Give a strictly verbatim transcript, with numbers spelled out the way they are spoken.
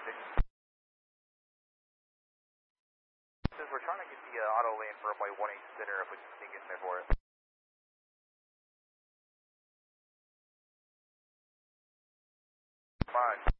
six. Says we're trying to get the uh, auto lane for runway one eight center if we can sneak in there for it. Fine.